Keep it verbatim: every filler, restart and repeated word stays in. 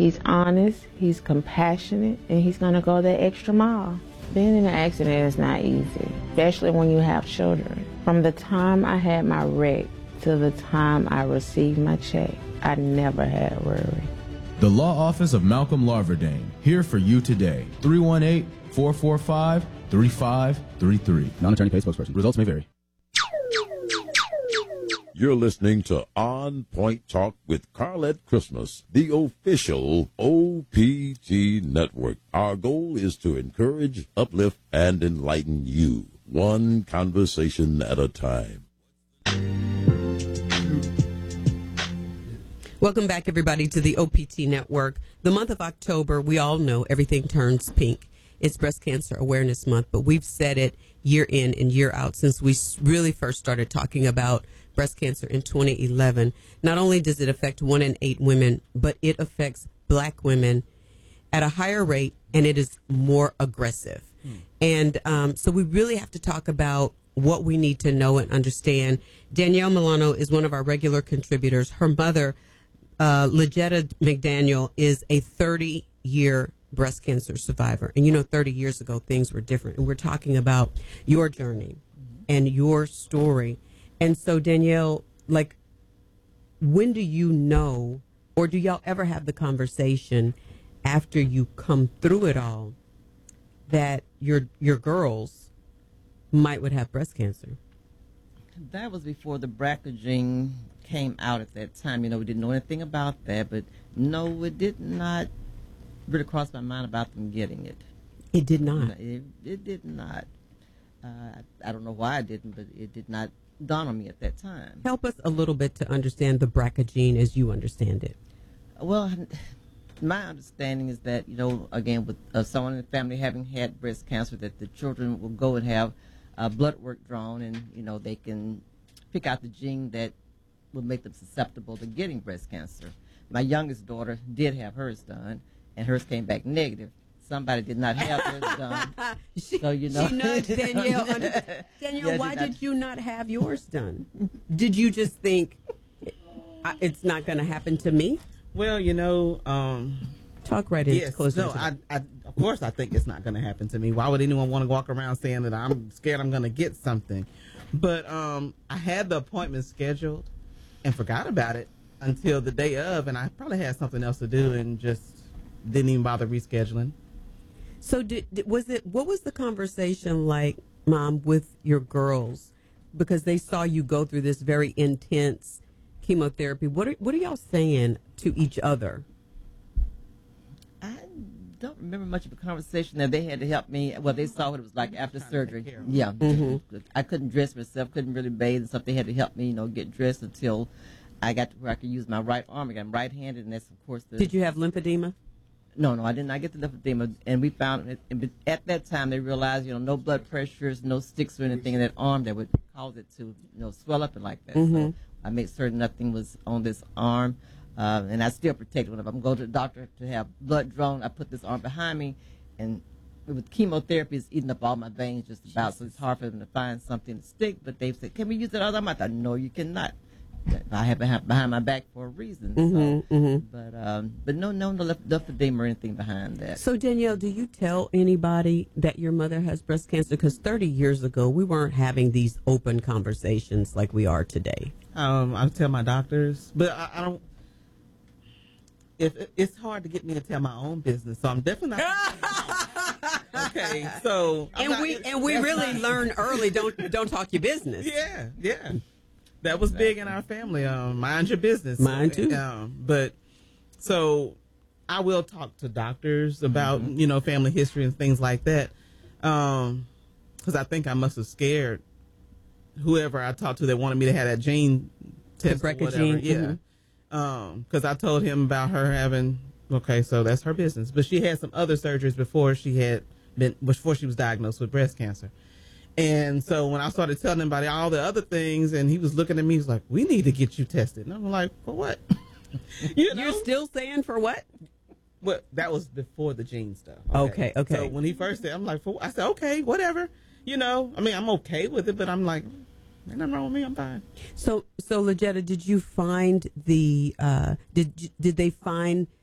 He's honest, he's compassionate, and he's going to go that extra mile. Being in an accident is not easy, especially when you have children. From the time I had my wreck to the time I received my check, I never had worry. The Law Office of Malcolm Larverdane, here for you today. three one eight, four four five, three five three three. Non-attorney paid spokesperson. Results may vary. You're listening to On Point Talk with Carlette Christmas, the official O P T network. Our goal is to encourage, uplift, and enlighten you, one conversation at a time. Welcome back, everybody, to the O P T network. The month of October, we all know everything turns pink. It's Breast Cancer Awareness Month, but we've said it year in and year out since we really first started talking about breast cancer in twenty eleven. Not only does it affect one in eight women, but it affects black women at a higher rate, and it is more aggressive. Hmm. And um, so we really have to talk about what we need to know and understand. Danielle Milano is one of our regular contributors. Her mother, uh, Legetta McDaniel, is a thirty-year breast cancer survivor. And, you know, thirty years ago, things were different. And we're talking about your journey mm-hmm. and your story. And so, Danielle, like, when do you know, or do y'all ever have the conversation after you come through it all that your your girls might would have breast cancer? That was before the B R C A gene came out at that time. You know, we didn't know anything about that, but no, it did not really cross my mind about them getting it. It did not? It, it did not. Uh, I, I don't know why it didn't, but it did not dawn on me at that time. Help us a little bit to understand the B R C A gene as you understand it. Well, my understanding is that, you know, again, with uh, someone in the family having had breast cancer, that the children will go and have uh, blood work drawn, and, you know, they can pick out the gene that will make them susceptible to getting breast cancer. My youngest daughter did have hers done, and hers came back negative. Somebody did not have theirs done. she, so, you know. She nudged Danielle. Under, Danielle, yeah, why did, did you not have yours done? Did you just think, it's not going to happen to me? Well, you know. Um, Talk right in. Yes, no, I, I, of course I think it's not going to happen to me. Why would anyone want to walk around saying that I'm scared I'm going to get something? But um, I had the appointment scheduled and forgot about it until the day of, and I probably had something else to do and just didn't even bother rescheduling. So did, was it, what was the conversation like, Mom, with your girls? Because they saw you go through this very intense chemotherapy. What are, what are y'all saying to each other? I don't remember much of a conversation that they had to help me. Well, they saw what it was like after surgery. Yeah. Mm-hmm. I couldn't dress myself, couldn't really bathe and stuff. They had to help me, you know, get dressed until I got to where I could use my right arm again. I'm right-handed, and that's, of course, the... Did you have lymphedema? No, no, I did not get the lymphedema. And we found, it, at that time, they realized, you know, no blood pressures, no sticks or anything in that arm that would cause it to, you know, swell up and like that. Mm-hmm. So I made certain nothing was on this arm. Uh, and I still protect it. When I'm going to the doctor to have blood drawn, I put this arm behind me, and with chemotherapy, it's eating up all my veins just about, so it's hard for them to find something to stick. But they've said, can we use that other arm? I thought, no, you cannot. I have it behind my back for a reason. Mm-hmm, so. mm-hmm. But um, but no, no, no lymphedema or anything behind that. So, Danielle, do you tell anybody that your mother has breast cancer? Because thirty years ago, we weren't having these open conversations like we are today. Um, I tell my doctors, but I, I don't. If it's hard to get me to tell my own business, so I'm definitely not. Okay, so and not, we and we really not, learn early. Don't don't talk your business. Yeah, yeah, that was big in our family. Um, mind your business. Mine too. Um, but so I will talk to doctors about mm-hmm. you know family history and things like that. Um, because I think I must have scared whoever I talked to that wanted me to have that gene test the or whatever. Gene. Yeah. Mm-hmm. Um, because I told him about her having, okay, so that's her business. But she had some other surgeries before she had been, before she was diagnosed with breast cancer. And so when I started telling him about all the other things, and he was looking at me, he was like, we need to get you tested. And I'm like, for what? you know? You're still saying for what? Well, that was before the gene stuff. Okay, okay. okay. So when he first said, I'm like, for what? I said, okay, whatever. You know, I mean, I'm okay with it, but I'm like, ain't nothing wrong with me. I'm fine. So, so Legetta, did you find the? Uh, did did they find